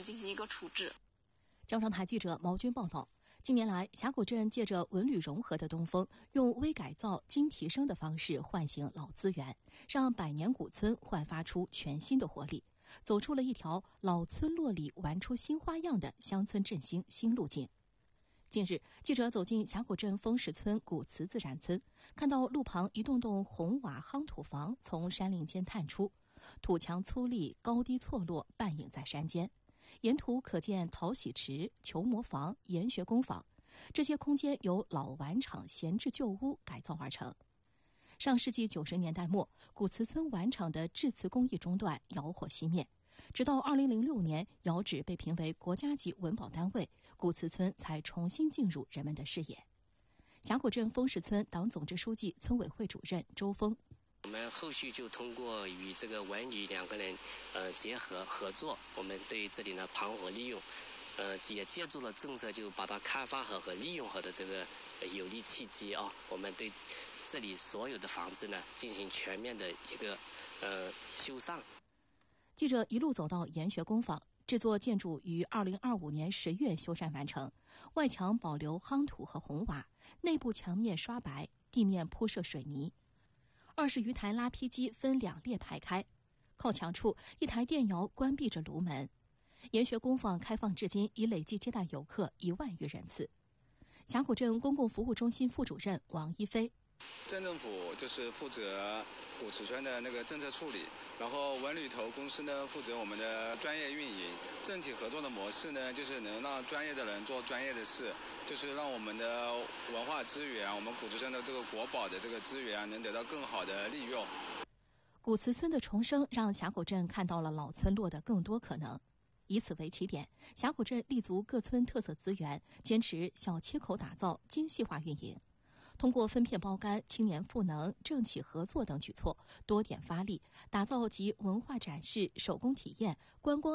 进行一个处置。 中商台记者毛军报道，近年来，峡谷镇借着文旅融合的东风，用微改造、精提升的方式唤醒老资源，让百年古村焕发出全新的活力，走出了一条老村落里玩出新花样的乡村振兴新路径。近日，记者走进峡谷镇枫石村古祠自然村，看到路旁一栋栋红瓦夯土房从山林间探出，土墙粗粝，高低错落，半隐在山间。沿途可见淘洗池、球磨坊、研学工坊，这些空间由老碗厂闲置旧屋改造而成。上世纪90年代末，古瓷村碗厂的制瓷工艺中断，窑火熄灭。直到2006年，窑址被评为国家级文保单位，古瓷村才重新进入人们的视野。峡谷镇枫石村党总支书记、村委会主任周峰。 我们后续就通过与这个文旅两个人结合合作，我们对这里呢盘活利用，也借助了政策就把它开发好和利用好的这个有利契机啊，我们对这里所有的房子呢进行全面的一个修缮。 记者一路走到研学工坊，这座建筑于2025年10月修缮完成，外墙保留夯土和红瓦，内部墙面刷白，地面铺设水泥。20余台拉坯机分2列排开，靠墙处一台电窑关闭着炉门。研学工坊开放至今，已累计接待游客1万余人次。峡谷镇公共服务中心副主任王一飞。 镇政府就是负责古瓷村的那个政策处理，然后文旅投公司呢负责我们的专业运营。政企合作的模式呢，就是能让专业的人做专业的事，就是让我们的文化资源，我们古瓷村的这个国宝的这个资源能得到更好的利用。 古瓷村的重生让峡谷镇看到了老村落的更多可能。以此为起点，峡谷镇立足各村特色资源，坚持小切口打造、精细化运营。通过分片包干、青年赋能、政企合作等举措，多点发力，打造集文化展示、手工体验、观光